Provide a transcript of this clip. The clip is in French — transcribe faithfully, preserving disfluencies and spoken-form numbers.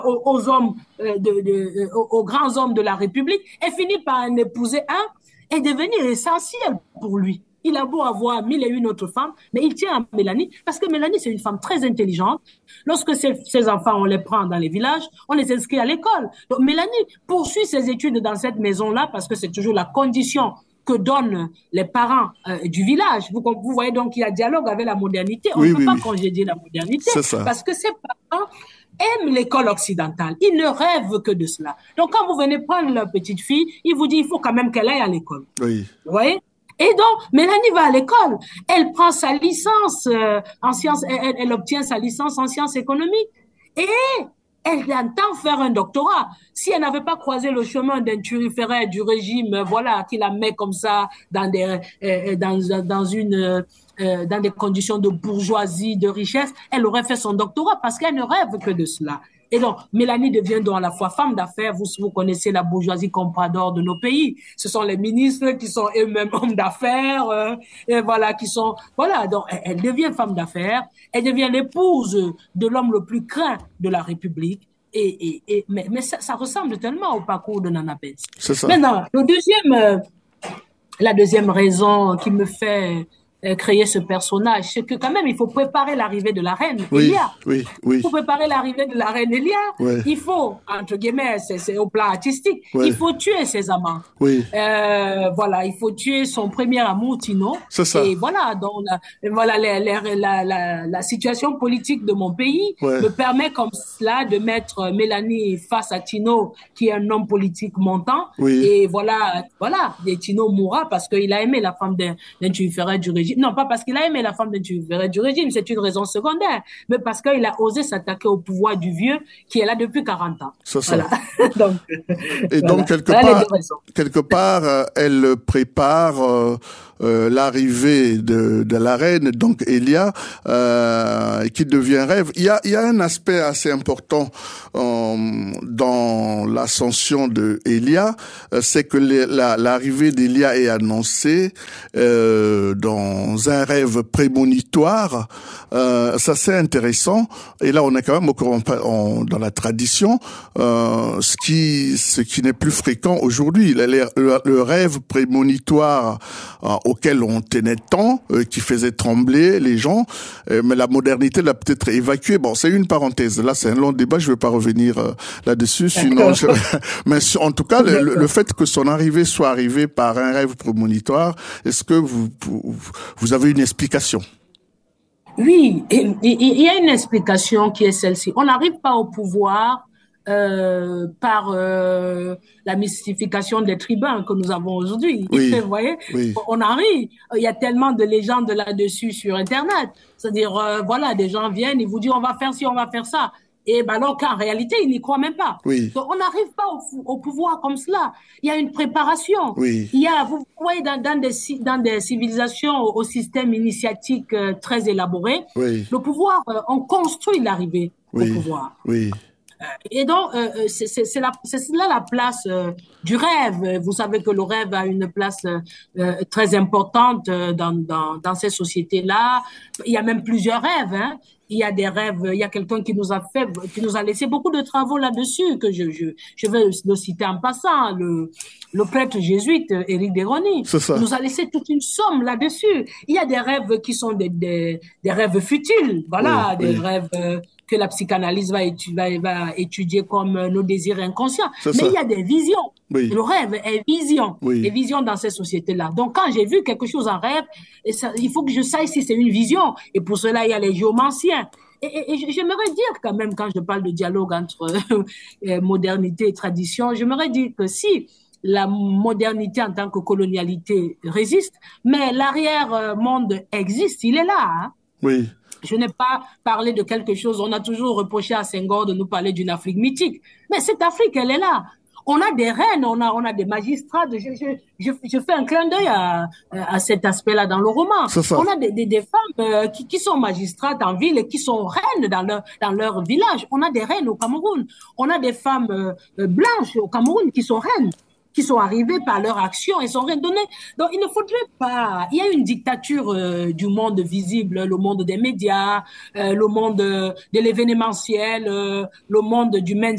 aux, aux hommes, euh, de, de, aux, aux grands hommes de la République et finit par en épouser un et devenir essentiel pour lui. Il a beau avoir mille et une autres femmes, mais il tient à Mélanie parce que Mélanie, c'est une femme très intelligente. Lorsque ses, ses enfants, on les prend dans les villages, on les inscrit à l'école. Donc Mélanie poursuit ses études dans cette maison-là parce que c'est toujours la condition que donnent les parents euh, du village. Vous, vous voyez donc qu'il y a dialogue avec la modernité. On ne Oui, peut oui, pas oui. congédier la modernité C'est ça. parce que ces parents aiment l'école occidentale. Ils ne rêvent que de cela. Donc, quand vous venez prendre leur petite fille, ils vous disent il faut quand même qu'elle aille à l'école. Oui. Vous voyez? Et donc, Mélanie va à l'école. Elle prend sa licence euh, en sciences, elle, elle obtient sa licence en sciences économiques. Et elle entend faire un doctorat. Si elle n'avait pas croisé le chemin d'un turiféraire du régime, euh, voilà, qui la met comme ça dans des, euh, dans, dans une, euh, dans des conditions de bourgeoisie, de richesse, elle aurait fait son doctorat parce qu'elle ne rêve que de cela. Et donc, Mélanie devient donc à la fois femme d'affaires. Vous, vous connaissez la bourgeoisie comprador de nos pays. Ce sont les ministres qui sont eux-mêmes hommes d'affaires, euh, et voilà, qui sont, voilà. Donc, elle, elle devient femme d'affaires. Elle devient l'épouse de l'homme le plus craint de la République. Et, et, et mais, mais ça, ça ressemble tellement au parcours de Nana Benz. C'est ça. Maintenant, le deuxième, euh, la deuxième raison qui me fait euh, créer ce personnage, c'est que quand même, il faut préparer l'arrivée de la reine Oui, Elia. oui, oui, Pour préparer l'arrivée de la reine Elia, oui, il faut, entre guillemets, c'est, c'est au plan artistique, oui, il faut tuer ses amants. oui. Euh, voilà, il faut tuer son premier amour, Tino. C'est ça. Et voilà, donc la, voilà, les, les, la, la, la situation politique de mon pays Ouais, me permet comme cela de mettre Mélanie face à Tino, qui est un homme politique montant. oui. Et voilà, voilà, et Tino mourra parce qu'il a aimé la femme d'un, d'un turiféraire du régime. Non, pas parce qu'il a aimé la femme d'un turiféraire du régime, c'est une raison secondaire, mais parce qu'il a osé s'attaquer au pouvoir du vieux qui est là depuis quarante ans. C'est ça. Voilà. donc, Et donc, voilà. quelque Voilà les part, deux raisons. quelque part, euh, elle prépare euh, euh, l'arrivée de, de la reine, donc Elia, euh, qui devient rêve. Il y a, il y a un aspect assez important euh, dans l'ascension de Elia, euh, c'est que les, la, l'arrivée d'Elia est annoncée euh, dans un rêve prémonitoire. Euh, ça, c'est intéressant. Et là, on est quand même au courant, on, dans la tradition, euh, ce qui, ce qui n'est plus fréquent aujourd'hui. Le, le, le rêve prémonitoire euh, auquel on tenait tant, euh, qui faisait trembler les gens, euh, mais la modernité l'a peut-être évacué. Bon, c'est une parenthèse. Là, c'est un long débat. Je ne vais pas revenir euh, là-dessus. Sinon, je... mais en tout cas, le, le fait que son arrivée soit arrivée par un rêve prémonitoire, est-ce que vous, vous, vous avez une explication? Oui, il y a une explication qui est celle-ci. On n'arrive pas au pouvoir euh, par euh, la mystification des tribuns que nous avons aujourd'hui. Oui, Vous voyez, oui, on arrive. Il y a tellement de légendes là-dessus sur Internet. C'est-à-dire, euh, voilà, des gens viennent, ils vous disent on va faire ci, on va faire ça. Et ben alors qu'en réalité, ils n'y croient même pas. oui, Donc, on n'arrive pas au, au pouvoir comme cela. Il y a une préparation. oui, Il y a, vous voyez, dans, dans, des, dans des civilisations au, au système initiatique euh, très élaboré, oui, le pouvoir, euh, on construit l'arrivée au oui, pouvoir. oui, Et donc, euh, c'est, c'est, c'est, la, c'est là la place euh, du rêve. Vous savez que le rêve a une place euh, très importante euh, dans, dans, dans ces sociétés-là. Il y a même plusieurs rêves. Hein. Il y a des rêves. Il y a quelqu'un qui nous a fait, qui nous a laissé beaucoup de travaux là-dessus. Que je, je, je vais le citer en passant. Le, le prêtre jésuite Éric Desroni c'est ça. nous a laissé toute une somme là-dessus. Il y a des rêves qui sont des, des, des rêves futiles. Oui, Voilà, des oui, rêves. Euh, que la psychanalyse va étudier, va, va étudier comme nos désirs inconscients. c'est Mais il ça. y a des visions. Oui, Le rêve est vision. Et oui, vision dans ces sociétés-là. Donc, quand j'ai vu quelque chose en rêve, et ça, il faut que je sache si c'est une vision. Et pour cela, il y a les géomanciens. Et, et, et j'aimerais dire quand même, quand je parle de dialogue entre modernité et tradition, j'aimerais dire que si la modernité en tant que colonialité résiste, mais l'arrière-monde existe, il est là. Hein. oui, Je n'ai pas parlé de quelque chose. On a toujours reproché à Senghor de nous parler d'une Afrique mythique. Mais cette Afrique, elle est là. On a des reines, on a, on a des magistrats. De, je, je, je, je fais un clin d'œil à, à cet aspect-là dans le roman. c'est ça. On a des, des, des femmes euh, qui, qui sont magistrates en ville et qui sont reines dans leur, dans leur village. On a des reines au Cameroun. On a des femmes euh, blanches au Cameroun qui sont reines, qui sont arrivées par leur action et sont redonnées. Donc, il ne faudrait pas... Il y a une dictature euh, du monde visible, le monde des médias, euh, le monde de l'événementiel, euh, le monde du mainstream.